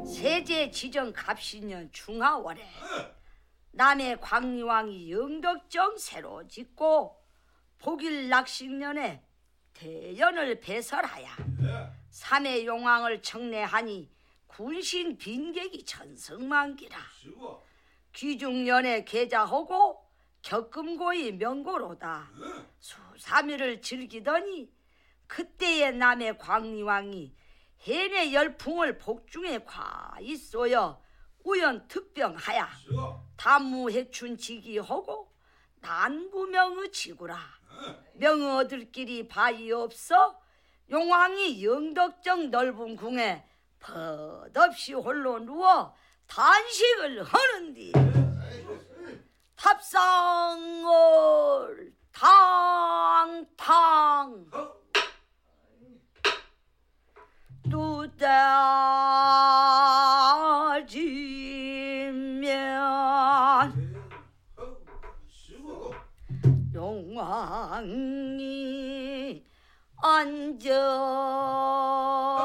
세제 지정 갑신년 중하월에 남해 광리왕이 영덕정 새로 짓고 복일 낙식년에 대연을 배설하여 삼해 용왕을 청례하니 군신 빈객이 천성만기라. 귀중년에 계자하고 격금고의 명고로다. 수삼일을 즐기더니 그때의 남해 광리왕이 해내 열풍을 복중에 과있어여 우연특병하여 단무해춘 지기하고 난구명의 지구라. 명어들끼리 바위 없어 용왕이 영덕정 넓은 궁에 벗없이 홀로 누워 단식을 하는디 탑상을 탕탕 두다지면 용왕이 앉아